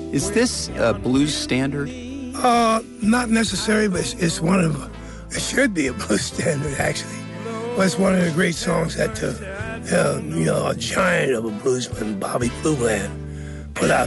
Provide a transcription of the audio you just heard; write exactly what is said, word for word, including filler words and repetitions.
Is this a blues standard? Uh, not necessarily, but it's, it's one of, it should be a blues standard, actually. Well, it's one of the great songs that, uh, uh, you know, a giant of a bluesman, Bobby Blue Bland, put out